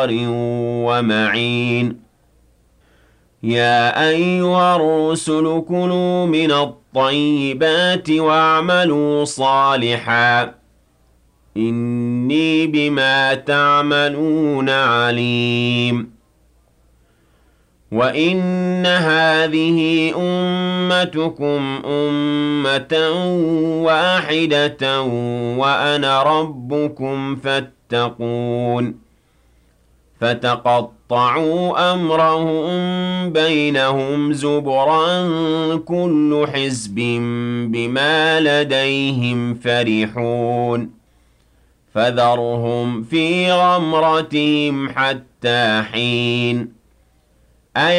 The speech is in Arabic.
ومعين يا أيها الرسل كلوا من الطيبات واعملوا صالحا إني بما تعملون عليم وإن هذه أمتكم أمة واحدة وأنا ربكم فاتقون فتقطعوا أمرهم بينهم زبرا كل حزب بما لديهم فرحون فذرهم في غمرتهم حتى حين